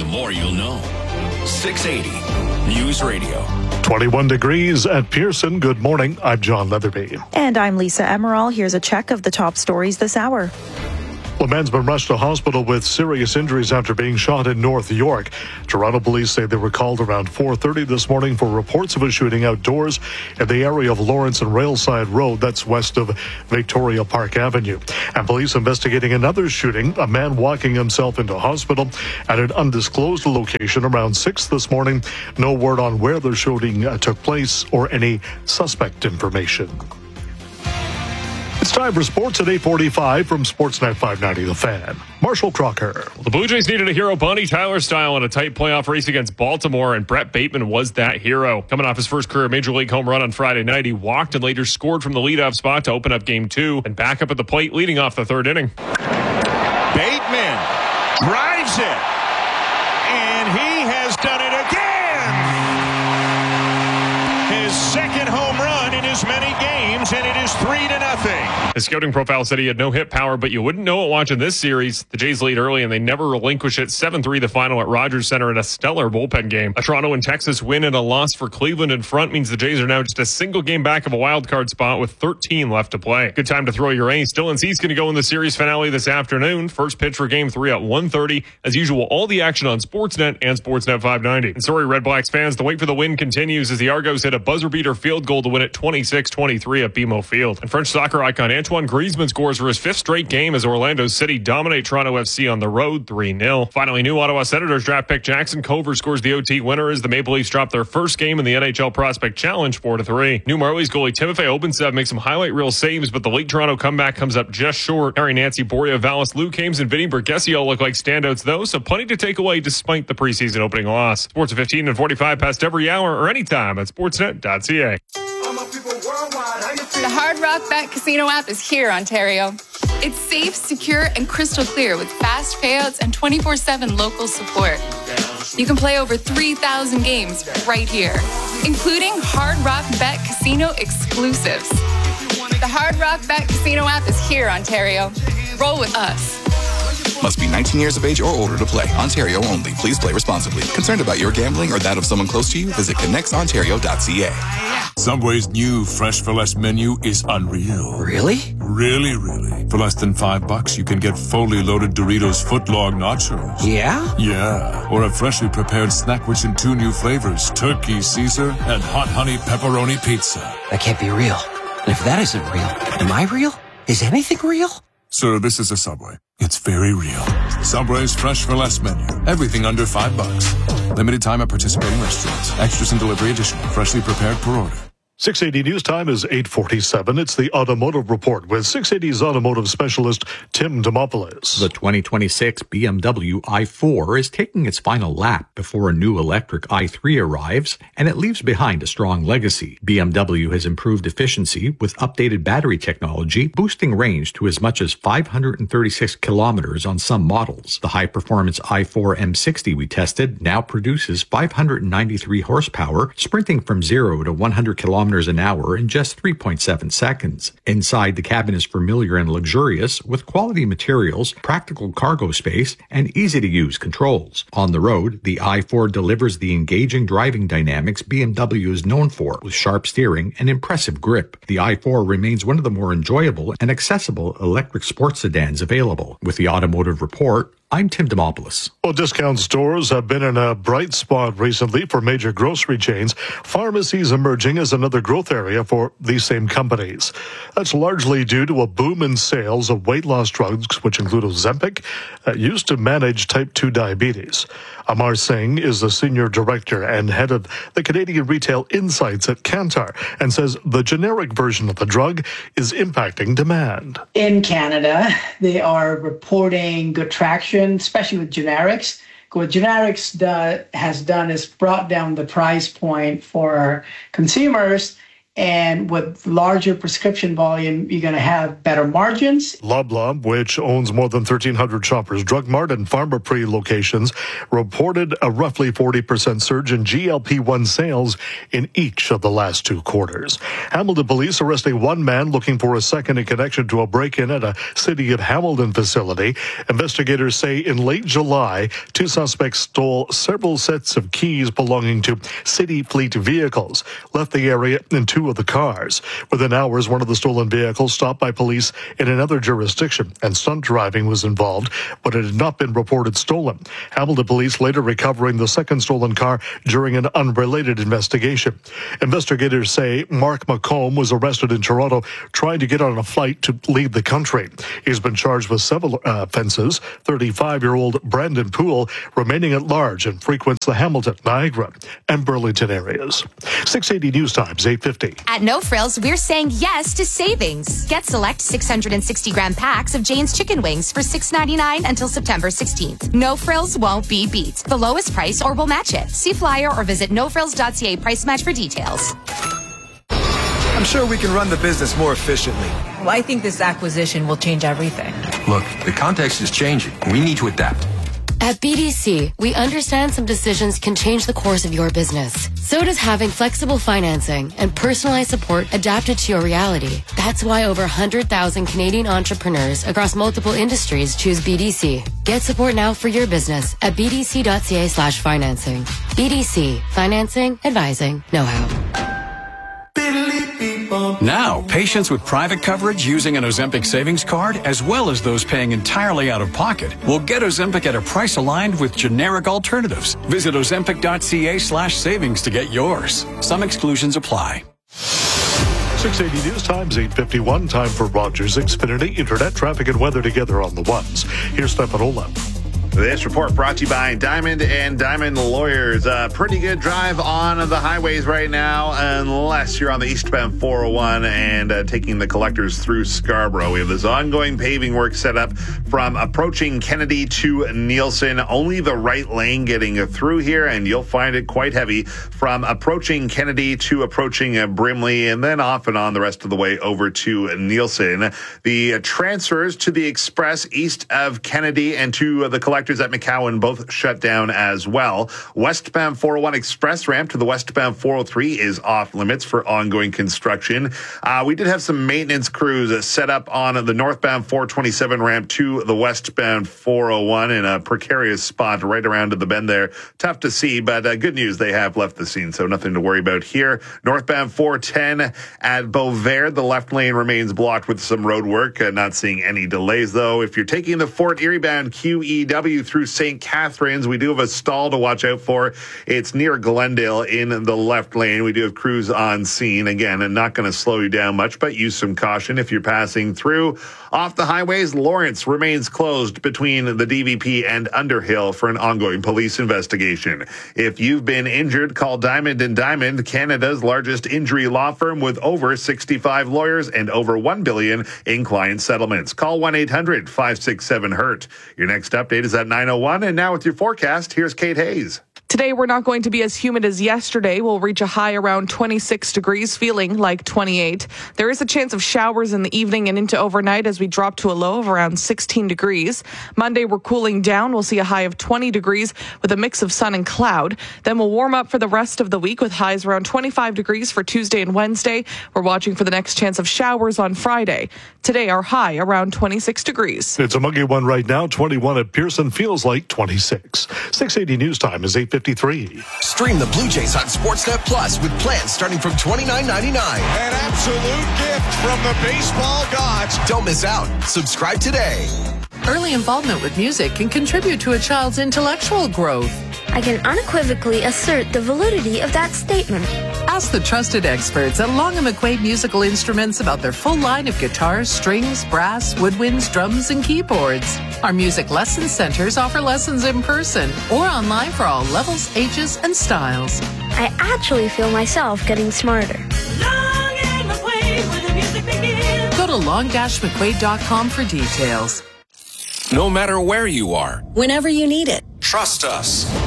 more you'll know. six eighty News Radio. twenty-one degrees at Pearson. Good morning. I'm John Leatherby. And I'm Lisa Emerald. Here's a check of the top stories this hour. A man's been rushed to hospital with serious injuries after being shot in North York. Toronto police say they were called around four thirty this morning for reports of a shooting outdoors in the area of Lawrence and Railside Road, that's west of Victoria Park Avenue. And police investigating another shooting, a man walking himself into hospital at an undisclosed location around six this morning. No word on where the shooting uh, took place or any suspect information. It's time for sports at eight forty-five from Sportsnet five ninety The Fan. Marshall Crocker. Well, the Blue Jays needed a hero, Bunny Tyler style, in a tight playoff race against Baltimore, and Brett Bateman was that hero. Coming off his first career Major League home run on Friday night, he walked and later scored from the leadoff spot to open up game two and back up at the plate leading off the third inning. Bateman drives it, and he has done it again. His second home run in as many games, and it is three to nothing. His scouting profile said he had no hit power, but you wouldn't know it watching this series. The Jays lead early, and they never relinquish it. seven three the final at Rogers Center in a stellar bullpen game. A Toronto and Texas win and a loss for Cleveland in front means the Jays are now just a single game back of a wild card spot with thirteen left to play. Good time to throw your ace. Dylan Cease going to go in the series finale this afternoon. First pitch for game three at one thirty. As usual, all the action on Sportsnet and Sportsnet five ninety. And sorry, Red Blacks fans, the wait for the win continues as the Argos hit a buzzer beater field goal to win it twenty-six twenty-three at B M O Field. And French soccer icon Antoine Griezmann scores for his fifth straight game as Orlando City dominate Toronto F C on the road three nil. Finally, new Ottawa Senators draft pick Jackson Cover scores the O T winner as the Maple Leafs drop their first game in the N H L Prospect Challenge four to three. New Marlies goalie Timofey Obensev makes some highlight reel saves, but the late Toronto comeback comes up just short. Harry Nancy, Boria Vallis, Luke Hames, and Vinny Bergessi all look like standouts though, so plenty to take away despite the preseason opening loss. Sports at fifteen and forty-five past every hour or anytime at sportsnet dot c a. The Hard Rock Bet Casino app is here, Ontario. It's safe, secure, and crystal clear with fast payouts and twenty-four seven local support. You can play over three thousand games right here, including Hard Rock Bet Casino exclusives. The Hard Rock Bet Casino app is here, Ontario. Roll with us. Must be nineteen years of age or older to play. Ontario only. Please play responsibly. Concerned about your gambling or that of someone close to you? Visit connects ontario dot c a. Subway's new Fresh for Less menu is unreal. Really? Really, really. For less than five bucks, you can get fully loaded Doritos footlong nachos. Yeah? Yeah. Or a freshly prepared snack rich in two new flavors, Turkey Caesar and Hot Honey Pepperoni Pizza. That can't be real. And if that isn't real, am I real? Is anything real? Sir, this is a Subway. It's very real. Subway's Fresh for Less menu. Everything under five bucks. Limited time at participating restaurants. Extras and delivery additional. Freshly prepared per order. six eighty News Time is eight forty-seven. It's the Automotive Report with six eighty's automotive specialist Tim Demopoulos. The twenty twenty-six B M W i four is taking its final lap before a new electric i three arrives, and it leaves behind a strong legacy. B M W has improved efficiency with updated battery technology, boosting range to as much as five hundred thirty-six kilometers on some models. The high-performance i four M sixty we tested now produces five hundred ninety-three horsepower, sprinting from zero to one hundred kilometers an hour in just three point seven seconds. Inside, the cabin is familiar and luxurious with quality materials, practical cargo space, and easy-to-use controls. On the road, the i four delivers the engaging driving dynamics B M W is known for, with sharp steering and impressive grip. The i four remains one of the more enjoyable and accessible electric sports sedans available. With the Automotive Report, I'm Tim Demopoulos. Well, discount stores have been in a bright spot recently for major grocery chains. Pharmacies emerging as another growth area for these same companies. That's largely due to a boom in sales of weight loss drugs, which include Ozempic, uh, used to manage type two diabetes. Amar Singh is the senior director and head of the Canadian Retail Insights at Kantar and says the generic version of the drug is impacting demand. In Canada, they are reporting good traction, especially with generics. What generics do, has done is brought down the price point for consumers, And with larger prescription volume, you're going to have better margins. Loblaw, which owns more than thirteen hundred Shoppers Drug Mart and Pharmaprix locations, reported a roughly forty percent surge in G L P one sales in each of the last two quarters. Hamilton police arresting one man looking for a second in connection to a break-in at a City of Hamilton facility. Investigators say in late July, two suspects stole several sets of keys belonging to City Fleet vehicles, left the area in two of the cars. Within hours, one of the stolen vehicles stopped by police in another jurisdiction, and stunt driving was involved, but it had not been reported stolen. Hamilton police later recovering the second stolen car during an unrelated investigation. Investigators say Mark McComb was arrested in Toronto trying to get on a flight to leave the country. He's been charged with several uh, offenses. thirty-five-year-old Brandon Poole remaining at large and frequents the Hamilton, Niagara, and Burlington areas. six eighty News Times, eight fifty. At No Frills, we're saying yes to savings. Get select six hundred sixty gram packs of Jane's chicken wings for six ninety-nine until September sixteenth. No Frills won't be beat. The lowest price or we'll match it. See flyer or visit no frills dot c a price match for details. I'm sure we can run the business more efficiently. Well, I think this acquisition will change everything. Look, the context is changing. We need to adapt. At B D C, we understand some decisions can change the course of your business. So does having flexible financing and personalized support adapted to your reality. That's why over one hundred thousand Canadian entrepreneurs across multiple industries choose B D C. Get support now for your business at b d c dot c a slash financing. B D C, financing, advising, know-how. Now, patients with private coverage using an Ozempic savings card, as well as those paying entirely out of pocket, will get Ozempic at a price aligned with generic alternatives. Visit ozempic dot c a slash savings to get yours. Some exclusions apply. six eighty News Times, eight fifty-one. Time for Rogers Xfinity Internet traffic and weather together on the ones. Here's Stefan Olaf. This report brought to you by Diamond and Diamond Lawyers. A pretty good drive on the highways right now, unless you're on the eastbound four oh one and uh, taking the collectors through Scarborough. We have this ongoing paving work set up from approaching Kennedy to Nielsen. Only the right lane getting through here, and you'll find it quite heavy from approaching Kennedy to approaching uh, Brimley, and then off and on the rest of the way over to Nielsen. The uh, transfers to the Express east of Kennedy and to uh, the collectors at McCowan both shut down as well. Westbound four oh one express ramp to the westbound four oh three is off limits for ongoing construction. Uh, we did have some maintenance crews set up on the northbound four twenty-seven ramp to the westbound four oh one in a precarious spot right around to the bend there. Tough to see, but uh, good news, they have left the scene, so nothing to worry about here. Northbound four ten at Beauvert, the left lane remains blocked with some road work. Uh, not seeing any delays, though. If you're taking the Fort Erie bound Q E W through Saint Catharines, we do have a stall to watch out for. It's near Glendale in the left lane. We do have crews on scene. Again, and not going to slow you down much, but use some caution if you're passing through. Off the highways, Lawrence remains closed between the D V P and Underhill for an ongoing police investigation. If you've been injured, call Diamond and Diamond, Canada's largest injury law firm with over sixty-five lawyers and over one billion in client settlements. Call one eight hundred five six seven hurt. Your next update is at nine oh one, and now with your forecast, here's Kate Hayes. Today, we're not going to be as humid as yesterday. We'll reach a high around twenty-six degrees, feeling like twenty-eight. There is a chance of showers in the evening and into overnight as we drop to a low of around sixteen degrees. Monday, we're cooling down. We'll see a high of twenty degrees with a mix of sun and cloud. Then we'll warm up for the rest of the week with highs around twenty-five degrees for Tuesday and Wednesday. We're watching for the next chance of showers on Friday. Today, our high around twenty-six degrees. It's a muggy one right now. twenty-one at Pearson, feels like twenty-six. six eighty News Time is eight fifty-three. Stream the Blue Jays on Sportsnet Plus with plans starting from twenty-nine ninety-nine. An absolute gift from the baseball gods. Don't miss out. Subscribe today. Early involvement with music can contribute to a child's intellectual growth. I can unequivocally assert the validity of that statement. Ask the trusted experts at Long and McQuaid Musical Instruments about their full line of guitars, strings, brass, woodwinds, drums, and keyboards. Our music lesson centers offer lessons in person or online for all levels, ages, and styles. I actually feel myself getting smarter. Long and McQuaid, where the music begins. Go to long dash mcquaid dot com for details. No matter where you are, whenever you need it. Trust us.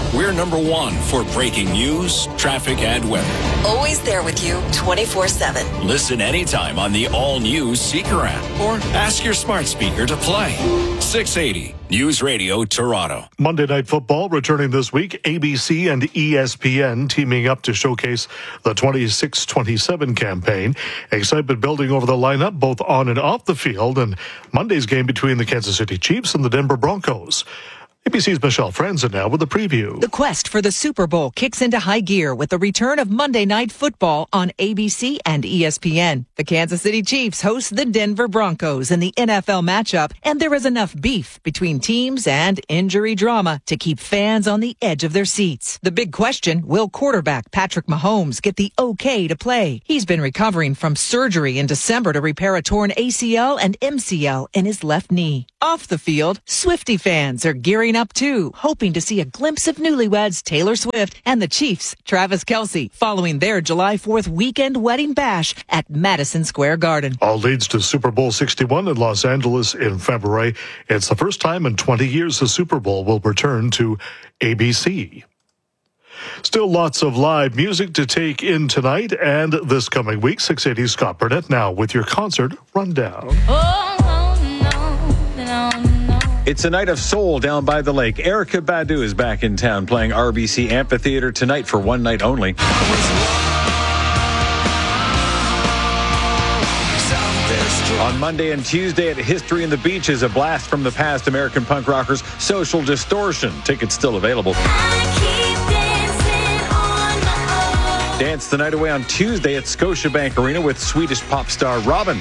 We're number one for breaking news, traffic, and weather. Always there with you twenty-four seven. Listen anytime on the all-new Seeker app or ask your smart speaker to play. six eighty News Radio Toronto. Monday Night Football returning this week. A B C and E S P N teaming up to showcase the twenty-six twenty-seven campaign. Excitement building over the lineup, both on and off the field, and Monday's game between the Kansas City Chiefs and the Denver Broncos. A B C's Michelle Franzen now with a preview. The quest for the Super Bowl kicks into high gear with the return of Monday Night Football on A B C and E S P N. The Kansas City Chiefs host the Denver Broncos in the N F L matchup, and there is enough beef between teams and injury drama to keep fans on the edge of their seats. The big question, will quarterback Patrick Mahomes get the okay to play? He's been recovering from surgery in December to repair a torn A C L and M C L in his left knee. Off the field, Swiftie fans are gearing up too, hoping to see a glimpse of newlyweds Taylor Swift and the Chiefs' Travis Kelce following their July fourth weekend wedding bash at Madison Square Garden. All leads to Super Bowl sixty-one in Los Angeles in February. It's the first time in twenty years the Super Bowl will return to A B C. Still lots of live music to take in tonight and this coming week. six eighty Scott Burnett now with your concert rundown. Oh, no, no, no. It's a night of soul down by the lake. Erykah Badu is back in town playing R B C Amphitheater tonight for one night only. On Monday and Tuesday at History in the Beach is a blast from the past. American punk rockers Social Distortion. Tickets still available. Dance the night away on Tuesday at Scotiabank Arena with Swedish pop star Robin.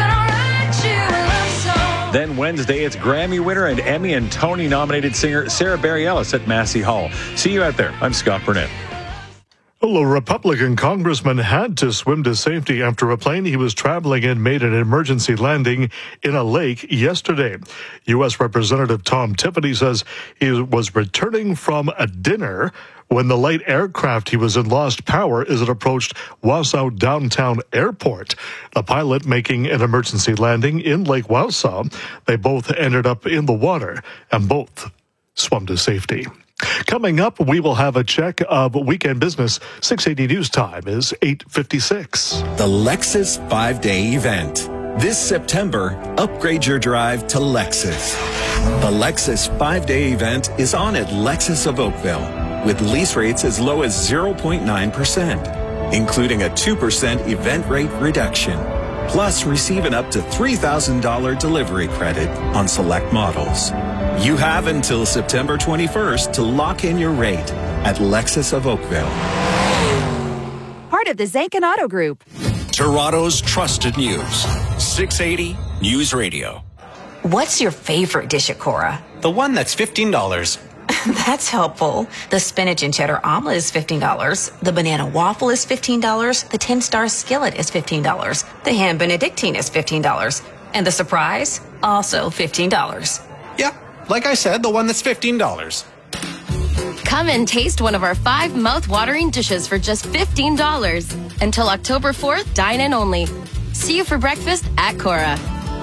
Then Wednesday, it's Grammy winner and Emmy and Tony nominated singer Sarah Bareilles at Massey Hall. See you out there. I'm Scott Burnett. Well, a Republican congressman had to swim to safety after a plane he was traveling in made an emergency landing in a lake yesterday. U S Representative Tom Tiffany says he was returning from a dinner when the light aircraft he was in lost power as it approached Wausau Downtown Airport. The pilot making an emergency landing in Lake Wausau. They both ended up in the water and both swum to safety. Coming up, we will have a check of weekend business. six eighty News Time is eight fifty-six. The Lexus five-day event. This September, upgrade your drive to Lexus. The Lexus five-day event is on at Lexus of Oakville with lease rates as low as zero point nine percent, including a two percent event rate reduction. Plus, receive an up to three thousand dollars delivery credit on select models. You have until September twenty-first to lock in your rate at Lexus of Oakville. Part of the Zankin Auto Group. Toronto's trusted news. six eighty News Radio. What's your favorite dish at Cora? The one that's fifteen dollars. That's helpful. The spinach and cheddar omelet is fifteen dollars. The banana waffle is fifteen dollars. The ten-star skillet is fifteen dollars. The ham benedictine is fifteen dollars. And the surprise, also fifteen dollars. Yeah, like I said, the one that's fifteen dollars. Come and taste one of our five mouth-watering dishes for just fifteen dollars. Until October fourth, dine-in only. See you for breakfast at Cora.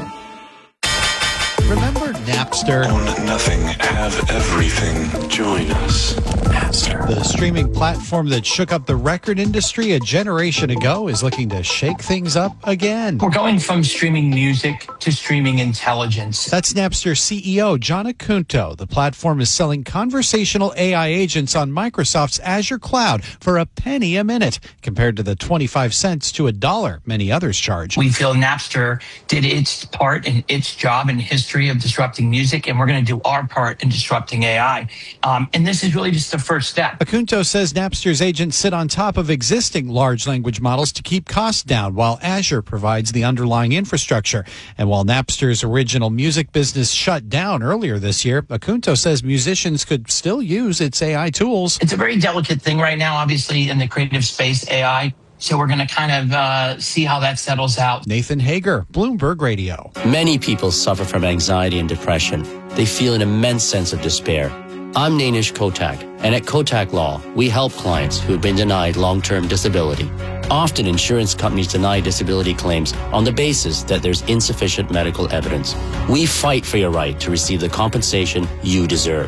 Remember Napster? Own nothing, have everything. Join us. Napster. The streaming platform that shook up the record industry a generation ago is looking to shake things up again. We're going from streaming music to streaming intelligence. That's Napster C E O John Acunto. The platform is selling conversational A I agents on Microsoft's Azure cloud for a penny a minute, compared to the twenty-five cents to a dollar many others charge. We feel Napster did its part and its job in history of disrupting music, and we're going to do our part in disrupting A I. Um, and this is really just the first step. Acunto says Napster's agents sit on top of existing large language models to keep costs down, while Azure provides the underlying infrastructure. And while Napster's original music business shut down earlier this year, Acunto says musicians could still use its A I tools. It's a very delicate thing right now, obviously, in the creative space, A I. So we're going to kind of uh, see how that settles out. Nathan Hager, Bloomberg Radio. Many people suffer from anxiety and depression. They feel an immense sense of despair. I'm Nainish Kotak, and at Kotak Law, we help clients who have been denied long-term disability. Often, insurance companies deny disability claims on the basis that there's insufficient medical evidence. We fight for your right to receive the compensation you deserve.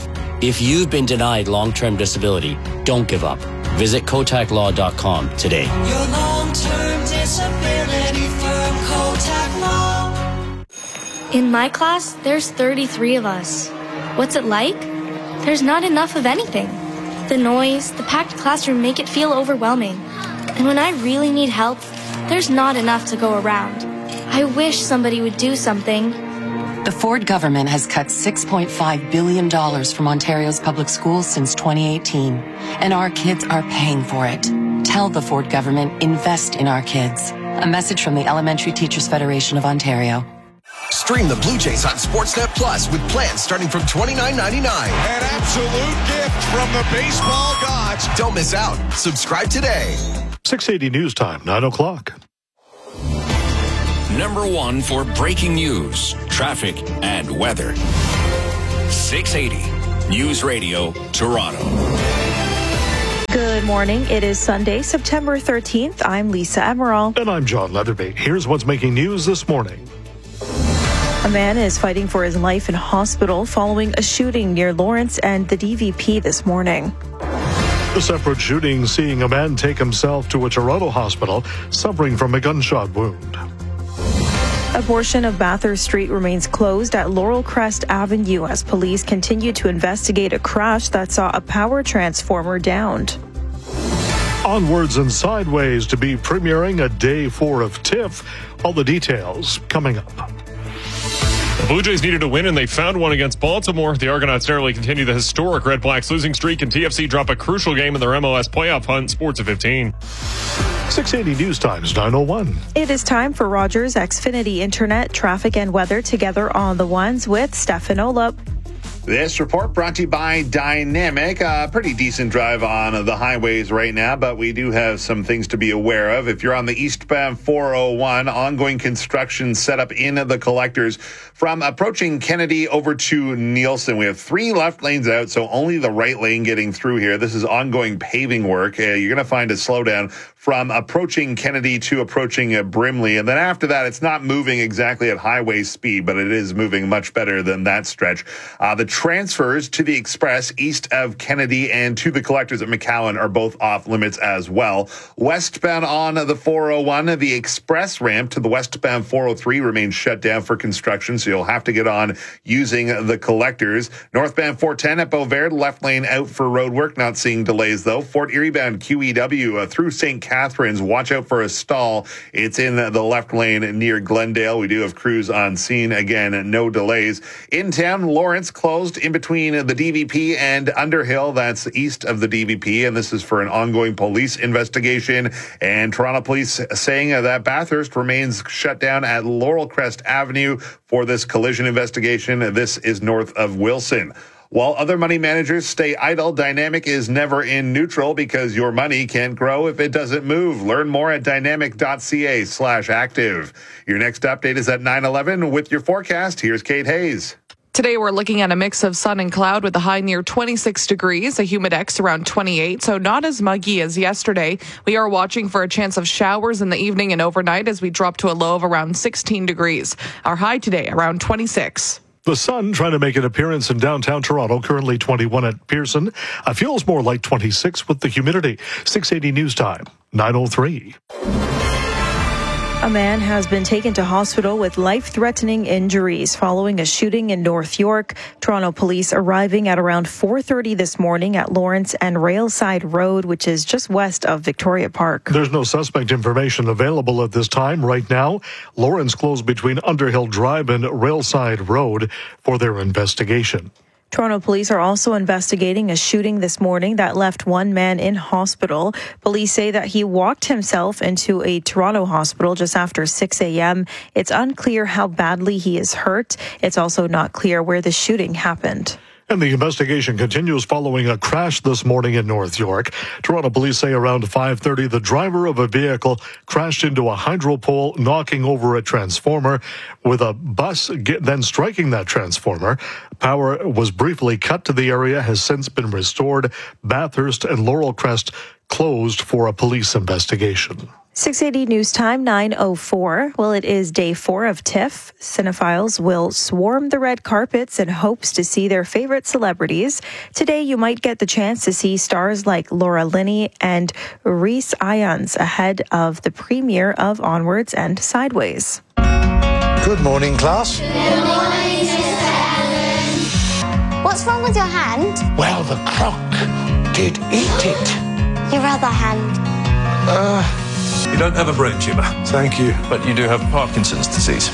If you've been denied long-term disability, don't give up. Visit Kotak Law dot com today. Your long-term disability firm, Kotak Law. In my class, there's thirty-three of us. What's it like? There's not enough of anything. The noise, the packed classroom make it feel overwhelming. And when I really need help, there's not enough to go around. I wish somebody would do something. The Ford government has cut six point five billion dollars from Ontario's public schools since twenty eighteen, and our kids are paying for it. Tell the Ford government, invest in our kids. A message from the Elementary Teachers Federation of Ontario. Stream the Blue Jays on Sportsnet Plus with plans starting from twenty-nine ninety-nine. An absolute gift from the baseball gods. Don't miss out. Subscribe today. six eighty News Time, nine o'clock. Number one for breaking news, traffic, and weather. six eighty News Radio, Toronto. Good morning. It is Sunday, September thirteenth. I'm Lisa Emerald. And I'm John Leatherby. Here's what's making news this morning. A man is fighting for his life in hospital following a shooting near Lawrence and the D V P this morning. A separate shooting seeing a man take himself to a Toronto hospital suffering from a gunshot wound. A portion of Bathurst Street remains closed at Laurel Crest Avenue as police continue to investigate a crash that saw a power transformer downed. Onwards and Sideways to be premiering a day four of TIFF. All the details coming up. The Blue Jays needed a win, and they found one against Baltimore. The Argonauts narrowly continue the historic Red Blacks losing streak, and T F C drop a crucial game in their M L S playoff hunt. Sports at fifteen. six eighty News Times, nine oh one. It is time for Rogers Xfinity Internet, traffic, and weather together on the ones with Stefan Olop. This report brought to you by Dynamic. A pretty decent drive on the highways right now, but we do have some things to be aware of. If you're on the eastbound four oh one, ongoing construction set up in the collectors from approaching Kennedy over to Nielsen. We have three left lanes out, so only the right lane getting through here. This is ongoing paving work. Uh, you're going to find a slowdown from approaching Kennedy to approaching uh, Brimley. And then after that, it's not moving exactly at highway speed, but it is moving much better than that stretch. Uh, the transfers to the Express east of Kennedy and to the collectors at McCowan are both off limits as well. Westbound on the four oh one, the Express ramp to the westbound four oh three remains shut down for construction, so you'll have to get on using the collectors. Northbound four ten at Beauvert, left lane out for road work, not seeing delays though. Fort Erie bound Q E W uh, through Saint Catharines, watch out for a stall. It's in the left lane near Glendale. We do have crews on scene. Again, no delays. In town, Lawrence closed in between the D V P and Underhill. That's east of the D V P, and this is for an ongoing police investigation. And Toronto police saying that Bathurst remains shut down at Laurel Crest Avenue for this collision investigation. This is north of Wilson. While other money managers stay idle, Dynamic is never in neutral because your money can't grow if it doesn't move. Learn more at dynamic.ca slash active. Your next update is at nine eleven. With your forecast, here's Kate Hayes. Today, we're looking at a mix of sun and cloud with a high near twenty-six degrees, a humidex around twenty-eight, so not as muggy as yesterday. We are watching for a chance of showers in the evening and overnight as we drop to a low of around sixteen degrees. Our high today around twenty-six. The sun trying to make an appearance in downtown Toronto, currently twenty-one at Pearson. Uh, feels more like twenty-six with the humidity. six eighty News Time, nine oh three. A man has been taken to hospital with life-threatening injuries following a shooting in North York. Toronto police arriving at around four thirty this morning at Lawrence and Railside Road, which is just west of Victoria Park. There's no suspect information available at this time. Right now, Lawrence closed between Underhill Drive and Railside Road for their investigation. Toronto police are also investigating a shooting this morning that left one man in hospital. Police say that he walked himself into a Toronto hospital just after six a.m. It's unclear how badly he is hurt. It's also not clear where the shooting happened. And the investigation continues following a crash this morning in North York. Toronto police say around five thirty, the driver of a vehicle crashed into a hydro pole, knocking over a transformer, with a bus then striking that transformer. Power was briefly cut to the area, has since been restored. Bathurst and Laurel Crest closed for a police investigation. six eighty News Time, nine oh four. Well, it is day four of TIFF. Cinephiles will swarm the red carpets in hopes to see their favorite celebrities. Today, you might get the chance to see stars like Laura Linney and Rhys Ifans ahead of the premiere of Onwards and Sideways. Good morning, class. Good morning, Mister Allen. What's wrong with your hand? Well, the croc did eat it. Your other hand. Uh... You don't have a brain tumour. Thank you. But you do have Parkinson's disease.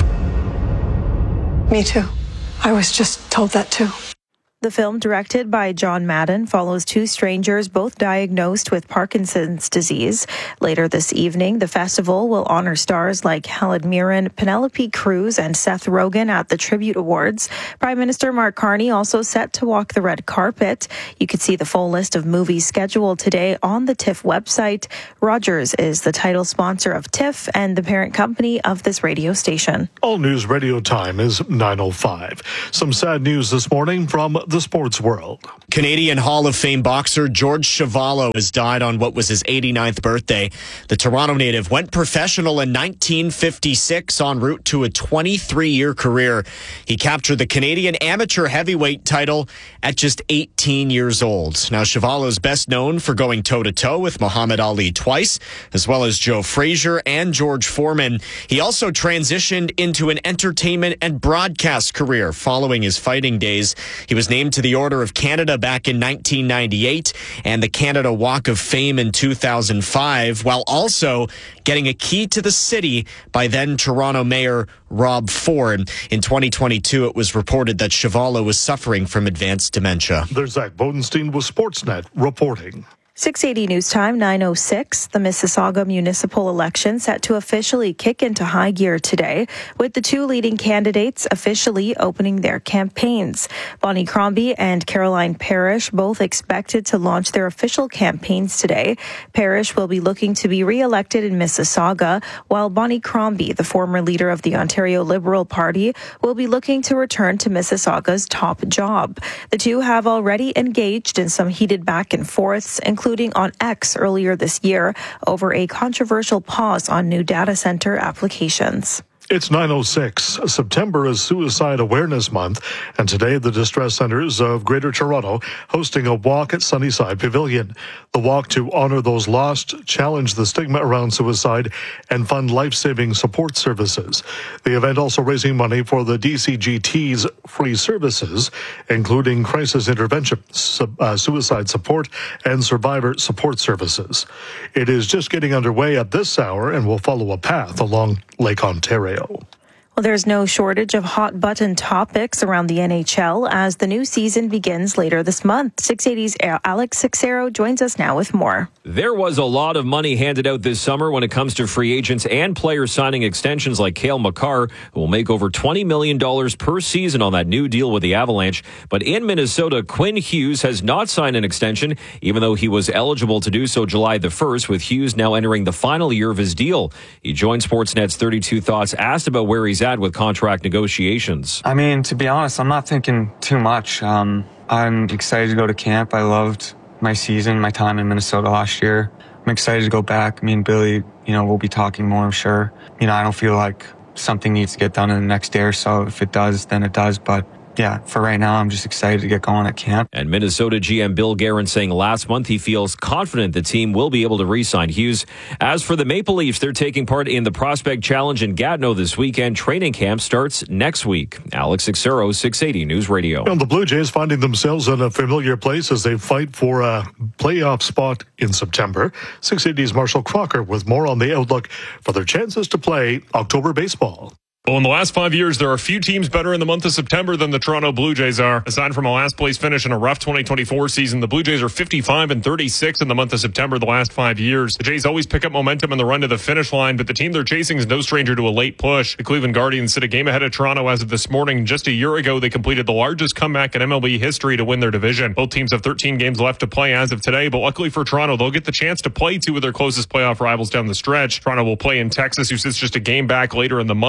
Me too. I was just told that too. The film, directed by John Madden, follows two strangers both diagnosed with Parkinson's disease. Later this evening, the festival will honor stars like Helen Mirren, Penelope Cruz, and Seth Rogen at the Tribute Awards. Prime Minister Mark Carney also set to walk the red carpet. You can see the full list of movies scheduled today on the TIFF website. Rogers is the title sponsor of TIFF and the parent company of this radio station. All News Radio time is nine oh five. Some sad news this morning from the sports world. Canadian Hall of Fame boxer George Chuvalo has died on what was his eighty-ninth birthday. The Toronto native went professional in nineteen fifty-six en route to a twenty-three-year career. He captured the Canadian amateur heavyweight title at just eighteen years old. Now, Chuvalo's best known for going toe-to-toe with Muhammad Ali twice, as well as Joe Frazier and George Foreman. He also transitioned into an entertainment and broadcast career following his fighting days. He was named to the Order of Canada back in nineteen ninety-eight and the Canada Walk of Fame in two thousand five, while also getting a key to the city by then Toronto Mayor Rob Ford. In twenty twenty-two, it was reported that Chuvalo was suffering from advanced dementia. There's Zach Bodenstein with Sportsnet reporting. six eighty News Time, nine oh six. The Mississauga municipal election set to officially kick into high gear today, with the two leading candidates officially opening their campaigns. Bonnie Crombie and Caroline Parrish both expected to launch their official campaigns today. Parrish will be looking to be re-elected in Mississauga, while Bonnie Crombie, the former leader of the Ontario Liberal Party, will be looking to return to Mississauga's top job. The two have already engaged in some heated back and forths, including including on X earlier this year over a controversial pause on new data center applications. It's nine oh six. September is Suicide Awareness Month, and today the Distress Centres of Greater Toronto hosting a walk at Sunnyside Pavilion. The walk to honor those lost, challenge the stigma around suicide, and fund life-saving support services. The event also raising money for the D C G T's free services, including crisis intervention, sub, uh, suicide support, and survivor support services. It is just getting underway at this hour and will follow a path along Lake Ontario. Well, there's no shortage of hot-button topics around the N H L as the new season begins later this month. six eighty's Alex Sixero joins us now with more. There was a lot of money handed out this summer when it comes to free agents and players signing extensions like Cale Makar, who will make over twenty million dollars per season on that new deal with the Avalanche. But in Minnesota, Quinn Hughes has not signed an extension, even though he was eligible to do so July the first, with Hughes now entering the final year of his deal. He joined Sportsnet's thirty-two Thoughts, asked about where he's at with contract negotiations. I mean, to be honest, I'm not thinking too much. Um, I'm excited to go to camp. I loved my season, my time in Minnesota last year. I'm excited to go back. Me and Billy, you know, we'll be talking more, I'm sure. You know, I don't feel like something needs to get done in the next day or so. If it does, then it does. But yeah, for right now, I'm just excited to get going at camp. And Minnesota G M Bill Guerin saying last month he feels confident the team will be able to re-sign Hughes. As for the Maple Leafs, they're taking part in the Prospect Challenge in Gatineau this weekend. Training camp starts next week. Alex Sixero, six eighty News Radio. And the Blue Jays finding themselves in a familiar place as they fight for a playoff spot in September. six eighty's Marshall Crocker with more on the outlook for their chances to play October baseball. Well, in the last five years, there are a few teams better in the month of September than the Toronto Blue Jays are. Aside from a last-place finish in a rough twenty twenty-four season, the Blue Jays are fifty-five and thirty-six in the month of September the last five years. The Jays always pick up momentum in the run to the finish line, but the team they're chasing is no stranger to a late push. The Cleveland Guardians sit a game ahead of Toronto as of this morning. Just a year ago, they completed the largest comeback in M L B history to win their division. Both teams have thirteen games left to play as of today, but luckily for Toronto, they'll get the chance to play two of their closest playoff rivals down the stretch. Toronto will play in Texas, who sits just a game back later in the month, and they still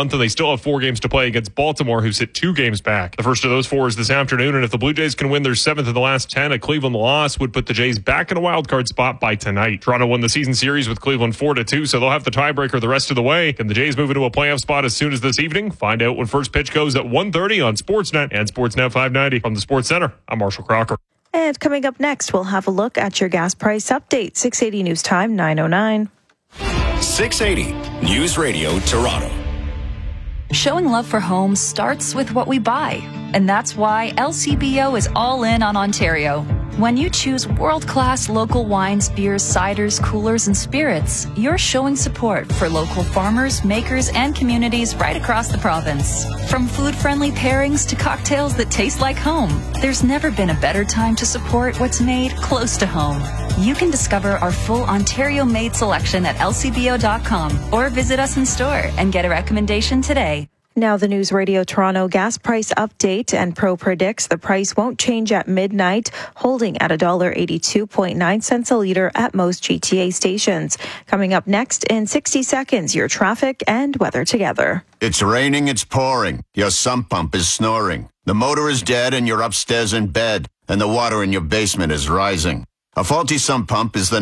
still have four games to play against Baltimore, who sit two games back. The first of those four is this afternoon, and if the Blue Jays can win their seventh of the last ten, a Cleveland loss would put the Jays back in a wild card spot by tonight. Toronto won the season series with Cleveland four to two, so they'll have the tiebreaker the rest of the way. Can the Jays move into a playoff spot as soon as this evening? Find out when first pitch goes at one thirty on Sportsnet and Sportsnet five ninety. From the Sports Center, I'm Marshall Crocker. And coming up next, we'll have a look at your gas price update. six eighty News Time, nine oh nine. six eighty News Radio Toronto. Showing love for homes starts with what we buy. And that's why L C B O is all in on Ontario. When you choose world-class local wines, beers, ciders, coolers, and spirits, you're showing support for local farmers, makers, and communities right across the province. From food-friendly pairings to cocktails that taste like home, there's never been a better time to support what's made close to home. You can discover our full Ontario-made selection at L C B O dot com or visit us in store and get a recommendation today. Now the News Radio Toronto gas price update, and Pro predicts the price won't change at midnight, holding at one dollar eighty-two point nine cents a litre at most G T A stations. Coming up next in sixty seconds, your traffic and weather together. It's raining, it's pouring. Your sump pump is snoring. The motor is dead and you're upstairs in bed, and the water in your basement is rising. A faulty sump pump is the